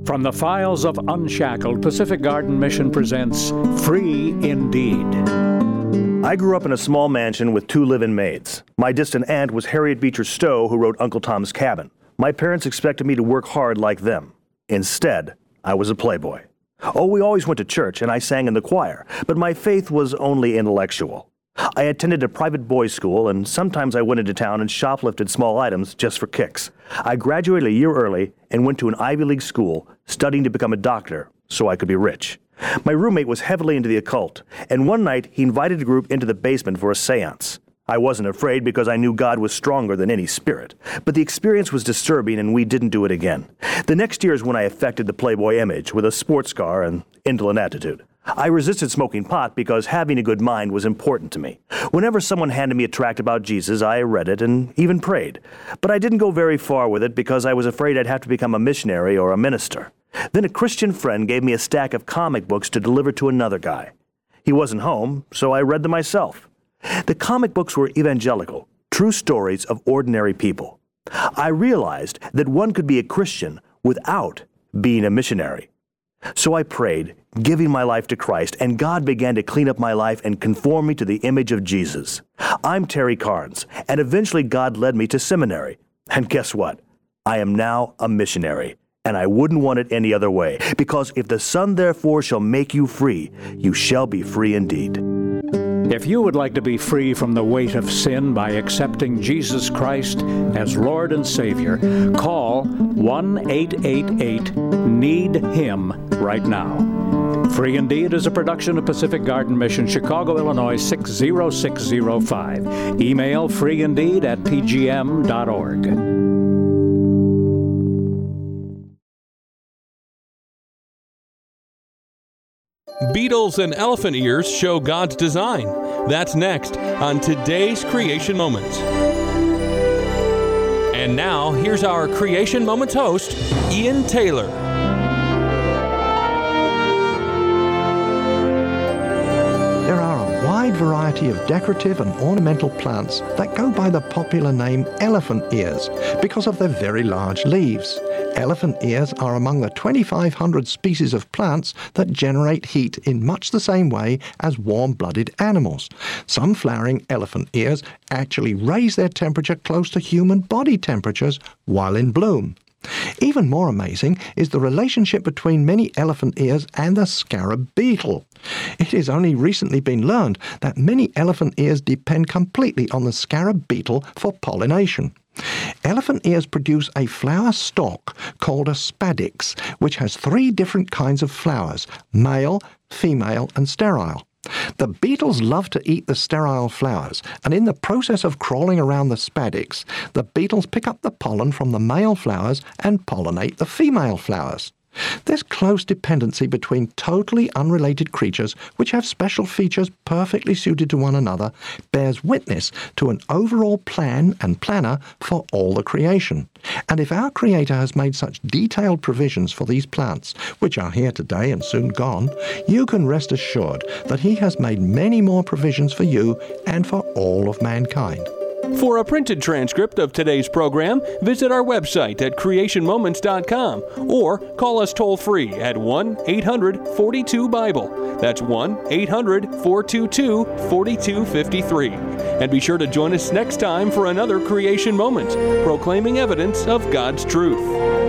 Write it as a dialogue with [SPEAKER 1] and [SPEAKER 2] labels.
[SPEAKER 1] From the files of Unshackled, Pacific Garden Mission presents Free Indeed.
[SPEAKER 2] I grew up in a small mansion with 2 live-in maids. My distant aunt was Harriet Beecher Stowe, who wrote Uncle Tom's Cabin. My parents expected me to work hard like them. Instead, I was a playboy. Oh, we always went to church, and I sang in the choir, but my faith was only intellectual. I attended a private boys' school, and sometimes I went into town and shoplifted small items just for kicks. I graduated a year early and went to an Ivy League school, studying to become a doctor so I could be rich. My roommate was heavily into the occult, and one night he invited a group into the basement for a seance. I wasn't afraid because I knew God was stronger than any spirit, but the experience was disturbing and we didn't do it again. The next year is when I affected the playboy image with a sports car and indolent attitude. I resisted smoking pot because having a good mind was important to me. Whenever someone handed me a tract about Jesus, I read it and even prayed. But I didn't go very far with it because I was afraid I'd have to become a missionary or a minister. Then a Christian friend gave me a stack of comic books to deliver to another guy. He wasn't home, so I read them myself. The comic books were evangelical, true stories of ordinary people. I realized that one could be a Christian without being a missionary. So I prayed, giving my life to Christ, and God began to clean up my life and conform me to the image of Jesus. I'm Terry Carnes, and eventually God led me to seminary. And guess what? I am now a missionary, and I wouldn't want it any other way, because if the Son therefore shall make you free, you shall be free indeed.
[SPEAKER 1] If you would like to be free from the weight of sin by accepting Jesus Christ as Lord and Savior, call 1-888-NEED-HIM right now. Free Indeed is a production of Pacific Garden Mission, Chicago, Illinois 60605. Email freeindeed@pgm.org.
[SPEAKER 3] Beetles and elephant ears show God's design. That's next on today's Creation Moments. And now, here's our Creation Moments host, Ian Taylor.
[SPEAKER 4] There are a wide variety of decorative and ornamental plants that go by the popular name elephant ears because of their very large leaves. Elephant ears are among the 2,500 species of plants that generate heat in much the same way as warm-blooded animals. Some flowering elephant ears actually raise their temperature close to human body temperatures while in bloom. Even more amazing is the relationship between many elephant ears and the scarab beetle. It has only recently been learned that many elephant ears depend completely on the scarab beetle for pollination. Elephant ears produce a flower stalk called a spadix, which has 3 different kinds of flowers: male, female, and sterile. The beetles love to eat the sterile flowers, and in the process of crawling around the spadix, the beetles pick up the pollen from the male flowers and pollinate the female flowers. This close dependency between totally unrelated creatures, which have special features perfectly suited to one another, bears witness to an overall plan and planner for all the creation. And if our Creator has made such detailed provisions for these plants, which are here today and soon gone, you can rest assured that He has made many more provisions for you and for all of mankind.
[SPEAKER 3] For a printed transcript of today's program, visit our website at creationmoments.com or call us toll-free at 1-800-42-BIBLE. That's 1-800-422-4253. And be sure to join us next time for another Creation Moment, proclaiming evidence of God's truth.